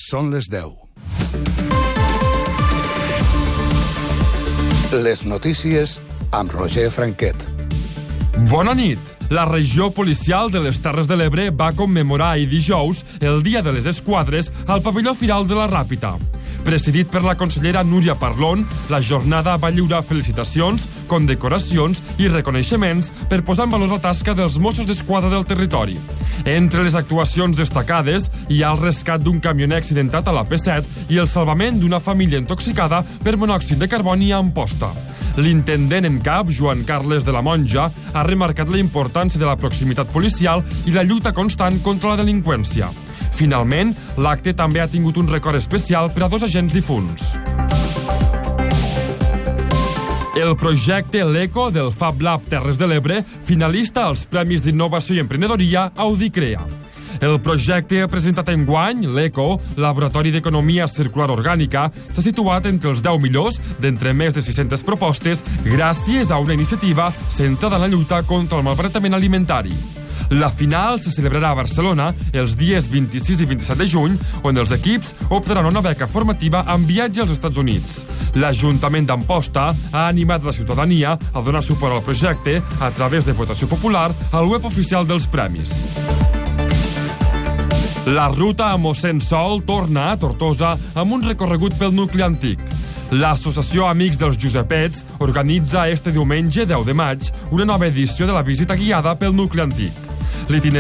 Són les 10. Les notícies amb Roger Franquet. Bona nit. La regió policial de les Terres de l'Ebre va commemorar ahir dijous el Dia de les Esquadres al pavelló Firal de la Ràpita. Presidit per la consellera Núria Parlon, la jornada va lliurar felicitacions, condecoracions i reconeixements per posar en valor la tasca dels Mossos d'Esquadra del territori. Entre les actuacions destacades hi ha el rescat d'un camioner accidentat a la P7 i el salvament d'una família intoxicada per monòxid de carboni a Amposta. L'intendent en cap, Joan Carles de la Monja, ha remarcat la importància de la proximitat policial i la lluita constant contra la delinqüència. Finalment, l'acte també ha tingut un record especial per a 2 agents difunts. El projecte l'ECO del Fab Lab Terres de l'Ebre finalista als Premis d'Innovació i Emprenedoria Audicrea. El projecte presentat enguany, l'ECO, Laboratori d'Economia Circular Orgànica, s'ha situat entre els 10 millors d'entre més de 600 propostes gràcies a una iniciativa centrada en la lluita contra el malbaratament alimentari. La final se celebrarà a Barcelona els dies 26 i 27 de juny, on els equips optaran a una beca formativa amb viatge als Estats Units. L'Ajuntament d'Amposta ha animat la ciutadania a donar suport al projecte a través de votació popular al web oficial dels premis. La ruta a Mossèn Sol torna a Tortosa amb un recorregut pel nucli antic. L'Associació Amics dels Josepets organitza este diumenge 10 de maig una nova edició de la visita guiada pel nucli antic. L'itinerari